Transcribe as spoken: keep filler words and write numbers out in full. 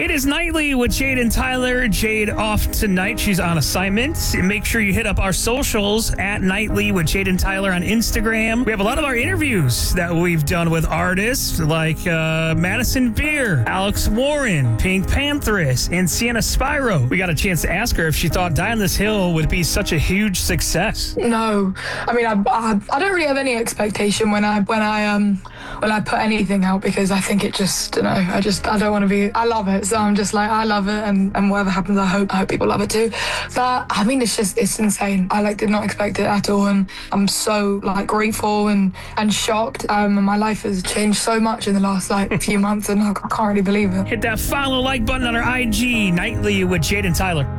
It is Nightly with Jade and Tyler. Jade off tonight. She's on assignment. Make sure you hit up our socials at Nightly with Jade and Tyler on Instagram. We have a lot of our interviews that we've done with artists like uh, Madison Beer, Alex Warren, Pink Pantheress, and Sienna Spyro. We got a chance to ask her if she thought Die on This Hill would be such a huge success. No, I mean, I, I, I don't really have any expectation when I when I um when I put anything out, because I think it just, you know, I just I don't want to be. I love it, so I'm just like I love it, and, and whatever happens, I hope I hope people love it too. But I mean, it's just it's insane. I like did not expect it at all, and I'm so like grateful and and shocked. Um, and my life has changed so much in the last like few months, and I can't really believe it. Hit that follow like button on our I G, Nightly with Jade and Tyler.